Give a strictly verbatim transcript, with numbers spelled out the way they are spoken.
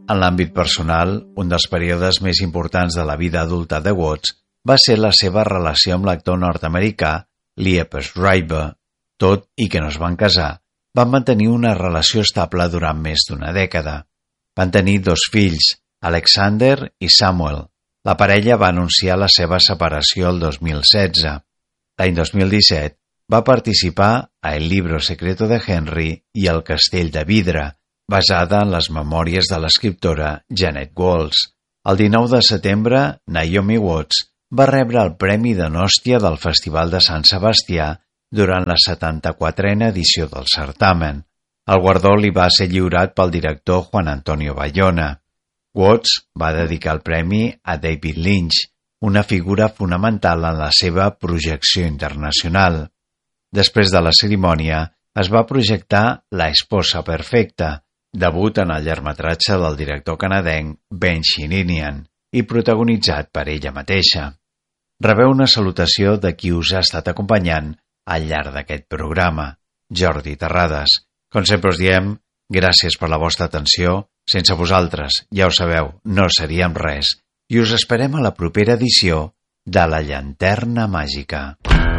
En l'àmbit personal, un dels períodes més importants de la vida adulta de Watts va ser la seva relació amb l'actor nord-americà Lieber Schreiber. Tot i que no es van casar, van mantenir una relació estable durant més d'una dècada. Van tenir dos fills, Alexander i Samuel. La parella va anunciar la seva separació el dos mil setze. L'any dos mil disset va participar a El libro secreto de Henry i El castell de vidre, basada en les memòries de l'escriptora Janet Walls. El dinou de setembre, Naomi Watts va rebre el Premi de Nostia del Festival de Sant Sebastià durant la setanta-quatrena edició del certamen. El guardó li va ser lliurat pel director Juan Antonio Bayona. Watts va dedicar el premi a David Lynch, una figura fonamental en la seva projecció internacional. Després de la cerimònia, es va projectar La esposa perfecta, debut en el llargmetratge del director canadenc Ben Shininian i protagonitzat per ella mateixa. Rebeu una salutació de qui us ha estat acompanyant al llarg d'aquest programa, Jordi Terrades. Com sempre us diem, gràcies per la vostra atenció. Sense vosaltres, ja ho sabeu, no seríem res. I us esperem a la propera edició de La Llanterna Màgica.